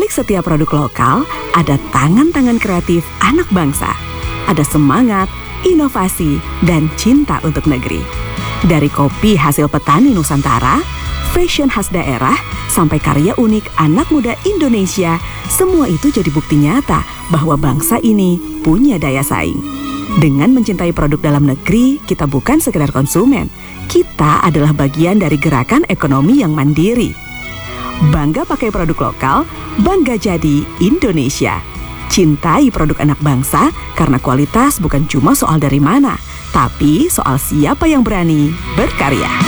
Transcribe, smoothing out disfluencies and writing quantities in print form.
balik setiap produk lokal, ada tangan-tangan kreatif anak bangsa. Ada semangat, inovasi, dan cinta untuk negeri. Dari kopi hasil petani Nusantara, fashion khas daerah, sampai karya unik anak muda Indonesia, semua itu jadi bukti nyata bahwa bangsa ini punya daya saing. Dengan mencintai produk dalam negeri, kita bukan sekedar konsumen. Kita adalah bagian dari gerakan ekonomi yang mandiri. Bangga pakai produk lokal, bangga jadi Indonesia. Cintai produk anak bangsa karena kualitas bukan cuma soal dari mana, tapi soal siapa yang berani berkarya.